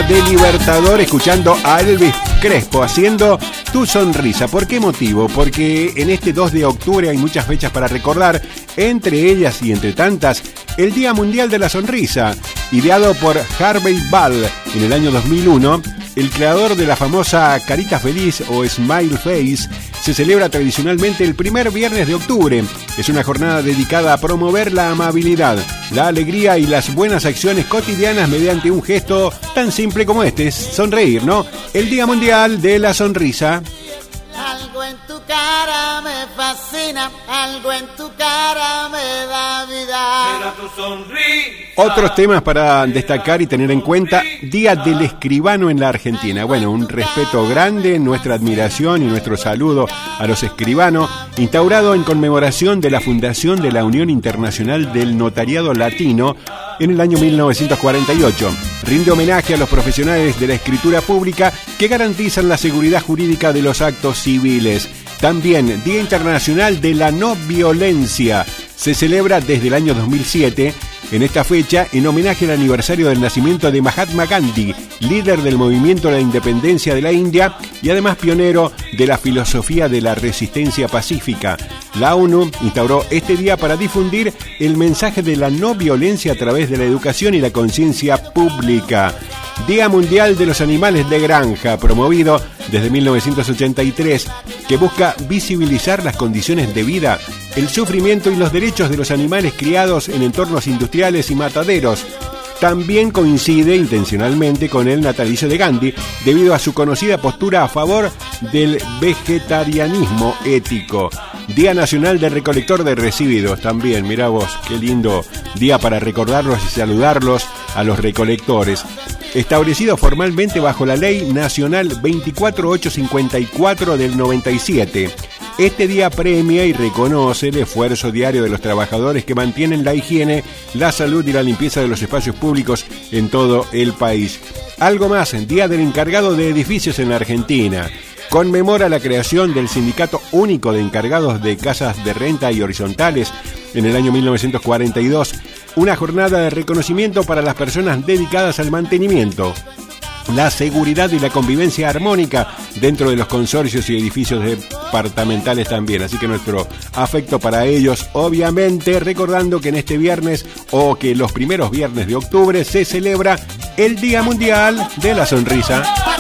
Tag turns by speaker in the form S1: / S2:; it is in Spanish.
S1: de Libertador escuchando a Elvis Crespo haciendo Tu Sonrisa. ¿Por qué motivo? Porque en este 2 de octubre hay muchas fechas para recordar, entre ellas y entre tantas, el Día Mundial de la Sonrisa, ideado por Harvey Ball en el año 2001. El creador de la famosa carita feliz o smile face se celebra tradicionalmente el primer viernes de octubre. Es una jornada dedicada a promover la amabilidad, la alegría y las buenas acciones cotidianas mediante un gesto tan simple como este, es sonreír, ¿no? El Día Mundial de la Sonrisa.
S2: Algo en tu cara me fascina, algo en tu cara me da vida.
S3: Era tu sonrisa.
S1: Otros temas para destacar y tener en cuenta: Día del Escribano en la Argentina. Bueno, un respeto grande, nuestra admiración y nuestro saludo a los escribanos, instaurado en conmemoración de la fundación de la Unión Internacional del Notariado Latino en el año 1948. Rinde homenaje a los profesionales de la escritura pública que garantizan la seguridad jurídica de los actos civiles. También Día Internacional de la No Violencia. Se celebra desde el año 2007, en esta fecha, en homenaje al aniversario del nacimiento de Mahatma Gandhi, líder del movimiento de la independencia de la India y además pionero de la filosofía de la resistencia pacífica. La ONU instauró este día para difundir el mensaje de la no violencia a través de la educación y la conciencia pública. Día Mundial de los Animales de Granja, promovido desde 1983, que busca visibilizar las condiciones de vida, el sufrimiento y los derechos de los animales criados en entornos industriales y mataderos. También coincide intencionalmente con el natalicio de Gandhi, debido a su conocida postura a favor del vegetarianismo ético. Día Nacional del Recolector de Residuos también, mirá vos, qué lindo día para recordarlos y saludarlos a los recolectores. Establecido formalmente bajo la Ley Nacional 24854 del 97. Este día premia y reconoce el esfuerzo diario de los trabajadores que mantienen la higiene, la salud y la limpieza de los espacios públicos en todo el país. Algo más, Día del Encargado de Edificios en la Argentina. Conmemora la creación del Sindicato Único de Encargados de Casas de Renta y Horizontales en el año 1942, una jornada de reconocimiento para las personas dedicadas al mantenimiento, la seguridad y la convivencia armónica dentro de los consorcios y edificios departamentales también. Así que nuestro afecto para ellos, obviamente, recordando que en este viernes o que los primeros viernes de octubre se celebra el Día Mundial de la Sonrisa.